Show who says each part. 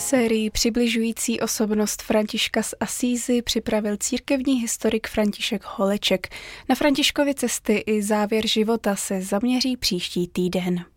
Speaker 1: Sérii přibližující osobnost Františka z Asízy připravil církevní historik František Holeček. Na Františkovy cesty i závěr života se zaměří příští týden.